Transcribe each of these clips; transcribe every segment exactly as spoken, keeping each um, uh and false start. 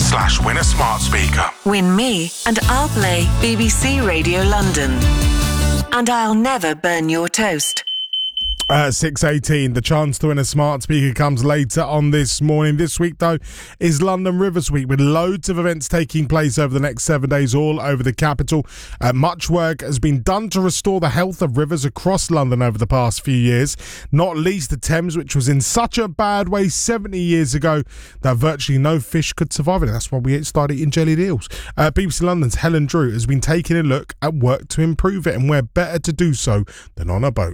slash win a smart speaker. Win me and I'll play B B C Radio London. And I'll never burn your toast. Uh, six eighteen, the chance to win a smart speaker comes later on this morning. This week, though, is London Rivers Week, with loads of events taking place over the next seven days all over the capital. Uh, much work has been done to restore the health of rivers across London over the past few years, not least the Thames, which was in such a bad way seventy years ago that virtually no fish could survive it. That's why we started eating jellied eels. Uh, B B C London's Helen Drew has been taking a look at work to improve it, and where better to do so than on a boat.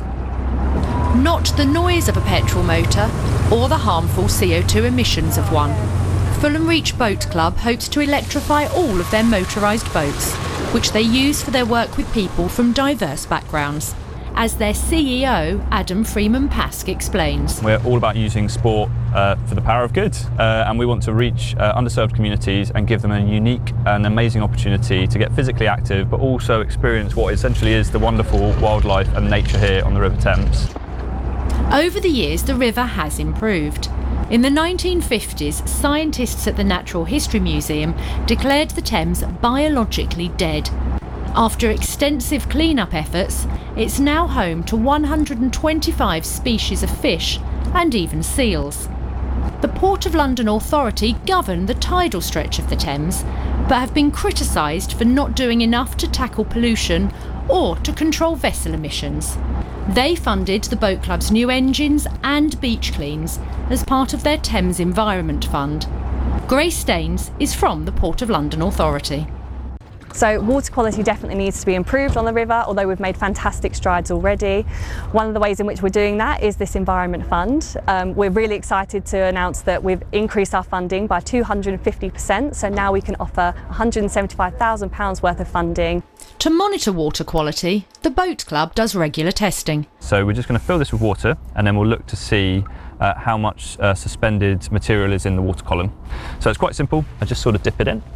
Not the noise of a petrol motor or the harmful C O two emissions of one. Fulham Reach Boat Club hopes to electrify all of their motorised boats, which they use for their work with people from diverse backgrounds. As their C E O, Adam Freeman-Pask, explains. We're all about using sport uh, for the power of good, uh, and we want to reach uh, underserved communities and give them a unique and amazing opportunity to get physically active, but also experience what essentially is the wonderful wildlife and nature here on the River Thames. Over the years, the river has improved. In the nineteen fifties, scientists at the Natural History Museum declared the Thames biologically dead. After extensive clean-up efforts, it's now home to one hundred twenty-five species of fish and even seals. The Port of London Authority govern the tidal stretch of the Thames, but have been criticised for not doing enough to tackle pollution or to control vessel emissions. They funded the boat club's new engines and beach cleans as part of their Thames Environment Fund. Grace Staines is from the Port of London Authority. So water quality definitely needs to be improved on the river, although we've made fantastic strides already. One of the ways in which we're doing that is this Environment Fund. Um, we're really excited to announce that we've increased our funding by two hundred fifty percent, so now we can offer one hundred seventy-five thousand pounds worth of funding. To monitor water quality, the Boat Club does regular testing. So we're just going to fill this with water, and then we'll look to see uh, how much uh, suspended material is in the water column. So it's quite simple. I just sort of dip it in.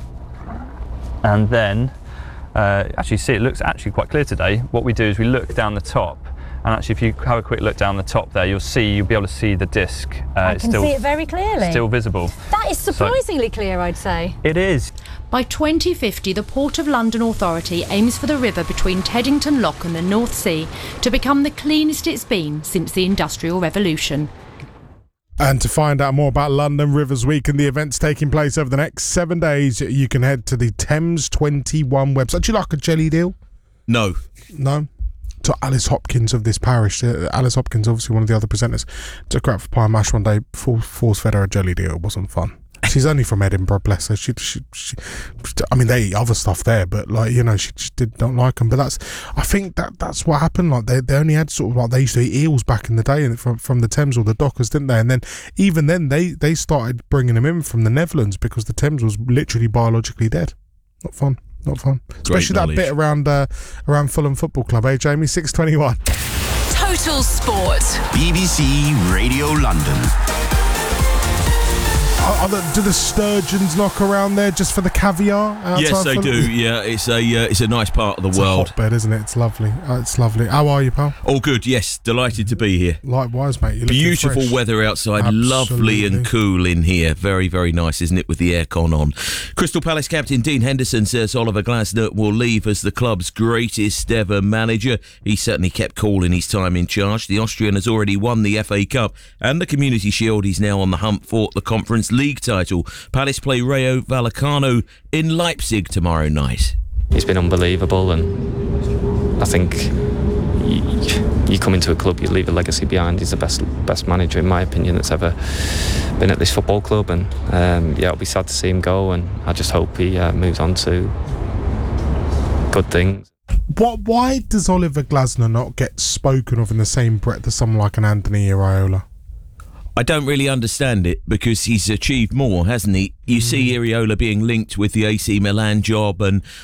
And then, uh, actually see, it looks actually quite clear today. What we do is we look down the top, and actually if you have a quick look down the top there, you'll see, you'll be able to see the disc. Uh, I it's can still, see it very clearly. Still visible. That is surprisingly so, clear, I'd say. It is. By twenty fifty, the Port of London Authority aims for the river between Teddington Lock and the North Sea to become the cleanest it's been since the Industrial Revolution. And to find out more about London Rivers Week and the events taking place over the next seven days, you can head to the Thames twenty-one website. Do you like a jelly deal? No. No? To Alice Hopkins of this parish. Uh, Alice Hopkins, obviously one of the other presenters, took her out for pie and mash one day, force fed her a jelly deal. It wasn't fun. She's only from Edinburgh, bless her. She, she, she, I mean, they eat other stuff there, but like, you know, she just did not like them. But that's, I think that that's what happened. Like they, they only had sort of like they used to eat eels back in the day, and from from the Thames or the Dockers, didn't they? And then even then they they started bringing them in from the Netherlands because the Thames was literally biologically dead. Not fun, not fun. Especially that bit around uh, around Fulham Football Club, eh, Jamie? six twenty-one. Total Sport. B B C Radio London. Are the, do the sturgeons knock around there just for the caviar? Yes, they Fulham? do. Yeah, it's a uh, it's a nice part of the it's world. It's a hotbed, isn't it? It's lovely. Uh, it's lovely. How are you, pal? All good. Yes, delighted to be here. Likewise, mate. You're beautiful fresh. Weather outside. Absolutely. Lovely and cool in here. Very, very nice, isn't it? With the aircon on. Crystal Palace captain Dean Henderson says Oliver Glasner will leave as the club's greatest ever manager. He certainly kept cool in his time in charge. The Austrian has already won the F A Cup and the Community Shield. He's now on the hunt for the Conference League title. Palace play Rayo Vallecano in Leipzig tomorrow night. It's been unbelievable, and I think you, you come into a club, you leave a legacy behind. He's the best best manager, in my opinion, that's ever been at this football club, and um, yeah, it'll be sad to see him go, and I just hope he uh, moves on to good things. What? Why does Oliver Glasner not get spoken of in the same breath as someone like an Anthony Iraola? I don't really understand it, because he's achieved more, hasn't he? You mm. see Iraola being linked with the A C Milan job, and